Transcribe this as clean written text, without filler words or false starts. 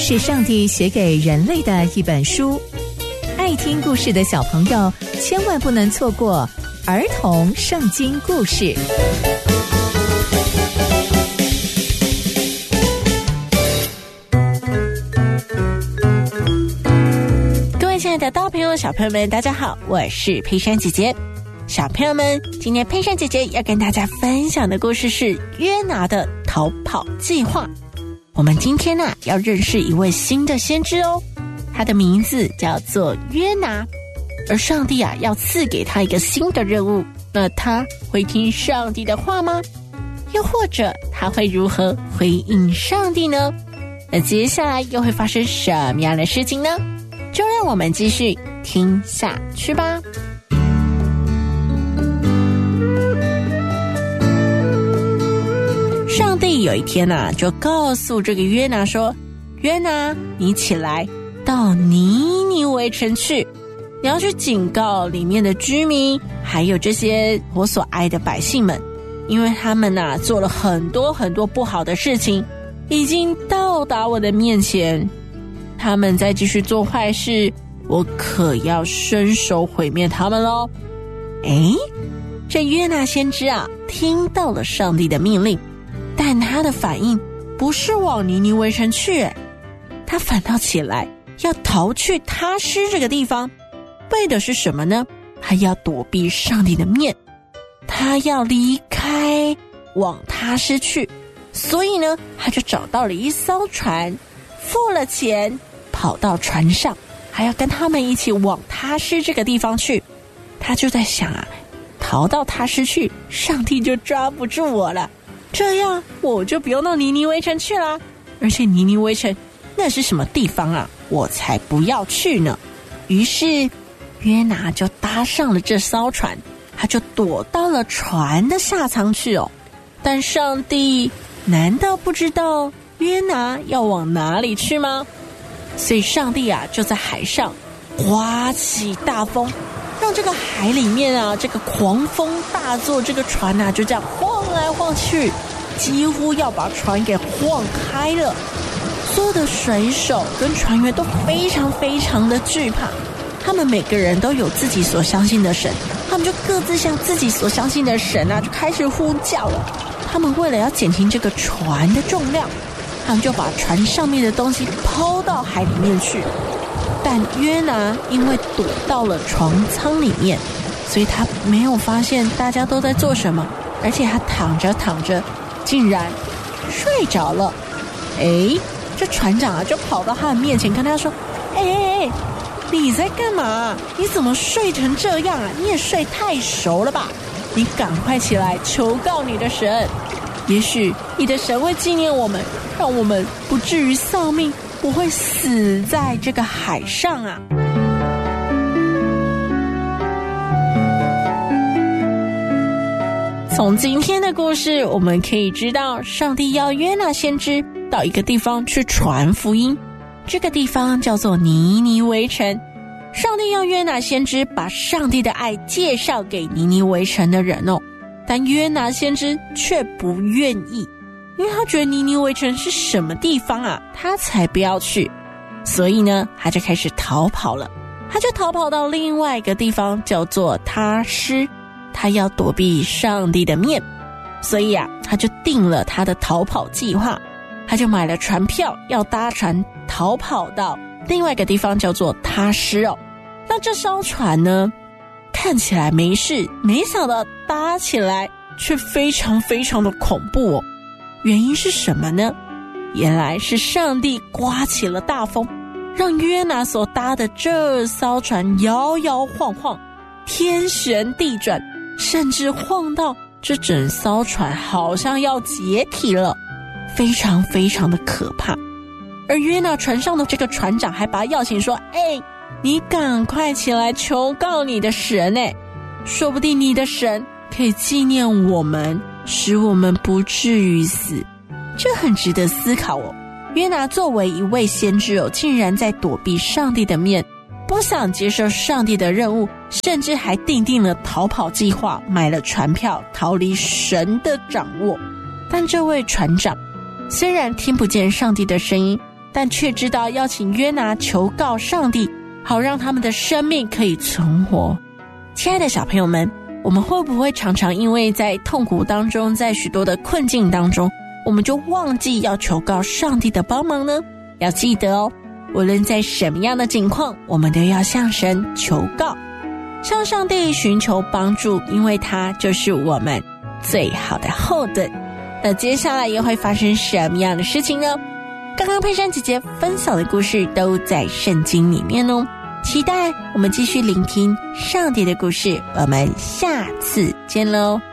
是上帝写给人类的一本书，爱听故事的小朋友千万不能错过儿童圣经故事。 各位亲爱的大朋友小朋友们，大家好，我是佩珊姐姐。小朋友们，今天佩珊姐姐要跟大家分享的故事是约拿的逃跑计划。我们今天要认识一位新的先知哦，他的名字叫做约拿。而上帝要赐给他一个新的任务，那他会听上帝的话吗？又或者他会如何回应上帝呢？那接下来又会发生什么样的事情呢？就让我们继续听下去吧。上帝有一天就告诉这个约拿说，约拿，你起来到尼尼微城去，你要去警告里面的居民，还有这些我所爱的百姓们，因为他们做了很多很多不好的事情，已经到达我的面前，他们再继续做坏事，我可要伸手毁灭他们咯。这约拿先知听到了上帝的命令，但他的反应不是往尼尼微城去，他反倒起来要逃去他施这个地方，为的是什么呢？他要躲避上帝的面，他要离开往他施去。所以呢，他就找到了一艘船，付了钱，跑到船上，还要跟他们一起往他施这个地方去。他就在想逃到他施去，上帝就抓不住我了，这样我就不用到尼尼微城去啦。而且尼尼微城那是什么地方我才不要去呢。于是约拿就搭上了这艘船，他就躲到了船的下舱去但上帝难道不知道约拿要往哪里去吗？所以上帝就在海上刮起大风，让这个海里面这个狂风大作，这个船就这样晃来晃去，几乎要把船给晃开了。所有的水手跟船员都非常非常的惧怕，他们每个人都有自己所相信的神，他们就各自向自己所相信的神就开始呼叫了。他们为了要减轻这个船的重量，他们就把船上面的东西抛到海里面去。但约拿因为躲到了船舱里面，所以他没有发现大家都在做什么，而且他躺着躺着竟然睡着了。这船长就跑到他的面前跟他说，你在干嘛？你怎么睡成这样你也睡太熟了吧，你赶快起来求告你的神，也许你的神会纪念我们，让我们不至于丧命，不会死在这个海上从今天的故事我们可以知道，上帝要约拿先知到一个地方去传福音，这个地方叫做尼尼微城。上帝要约拿先知把上帝的爱介绍给尼尼微城的人但约拿先知却不愿意，因为他觉得尼尼微城是什么地方他才不要去。所以呢，他就开始逃跑了，他就逃跑到另外一个地方叫做他施，他要躲避上帝的面。所以他就定了他的逃跑计划，他就买了船票，要搭船逃跑到另外一个地方叫做他施那这艘船呢，看起来没事，没想到搭起来却非常非常的恐怖原因是什么呢？原来是上帝刮起了大风，让约拿所搭的这艘船摇摇晃晃，天旋地转，甚至晃到这整艘船好像要解体了，非常非常的可怕。而约拿船上的这个船长还把他要醒说，你赶快起来求告你的神说不定你的神可以纪念我们，使我们不至于死。这很值得思考约拿作为一位先知竟然在躲避上帝的面，不想接受上帝的任务，甚至还订定了逃跑计划，买了船票逃离神的掌握。但这位船长虽然听不见上帝的声音， 但却知道要请约拿求告上帝，好让他们的生命可以存活。亲爱的小朋友们，我们会不会常常因为在痛苦当中，在许多的困境当中，我们就忘记要求告上帝的帮忙呢？要记得哦，无论在什么样的境况，我们都要向神求告，向上帝寻求帮助，因为他就是我们最好的后盾。那接下来又会发生什么样的事情呢？刚刚佩珊姐姐分享的故事都在圣经里面哦，期待我们继续聆听上帝的故事，我们下次见喽。